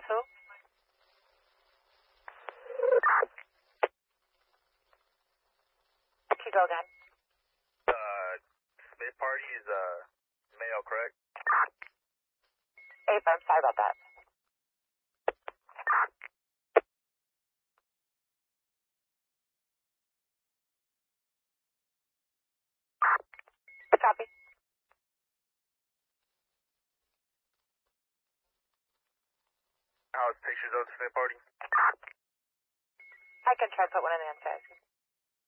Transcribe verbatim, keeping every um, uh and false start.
With who? Can you go again? Uh, Smith party is, uh, male, correct? Ava, I'm sorry about that. Copy. How's pictures of the Smith party? I can try to put one in the answer.